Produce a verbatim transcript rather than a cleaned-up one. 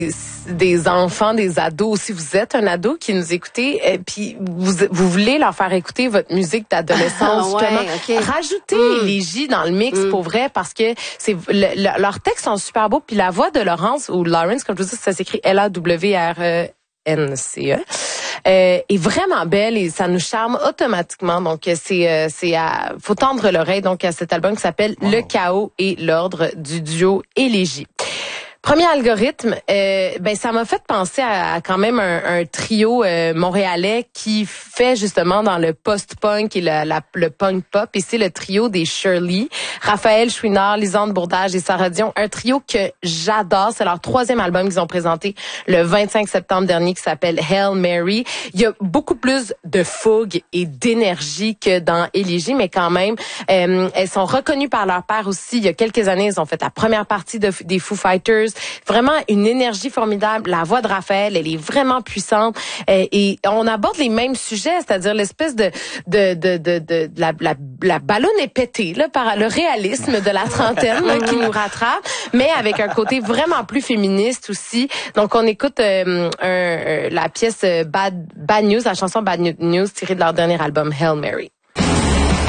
des enfants, des ados, si vous êtes un ado qui nous écoutez, et puis vous, vous voulez leur faire écouter votre musique d'adolescence, ouais, justement, okay. rajoutez mm. Élégie dans le mix mm. pour vrai, parce que c'est le, le, leurs textes sont super beaux, puis la voix de Laurence, ou Lawrence, comme je vous dis, ça s'écrit L A W R E N C E, euh, est vraiment belle et ça nous charme automatiquement. Donc, c'est, euh, c'est à, faut tendre l'oreille donc à cet album qui s'appelle wow. Le chaos et l'ordre du duo Élégie. Premier algorithme, euh, ben ça m'a fait penser à, à quand même un, un trio euh, montréalais qui fait justement dans le post-punk et le, la, le punk pop. Et c'est le trio des Shirley, Raphaël Chouinard, Lisande Bourdage et Sarah Dion. Un trio que j'adore. C'est leur troisième album qu'ils ont présenté le vingt-cinq septembre dernier qui s'appelle Hail Mary. Il y a beaucoup plus de fougue et d'énergie que dans Élégie, mais quand même, euh, elles sont reconnues par leur père aussi. Il y a quelques années, ils ont fait la première partie de, des Foo Fighters. Vraiment une énergie formidable. La voix de Raphaël, elle est vraiment puissante. Et, et on aborde les mêmes sujets, c'est-à-dire l'espèce de de de de, de, de la, la la ballonne est pétée là par le réalisme de la trentaine là, qui nous rattrape, mais avec un côté vraiment plus féministe aussi. Donc on écoute euh, un, un, la pièce Bad Bad News, la chanson Bad News tirée de leur dernier album Hail Mary.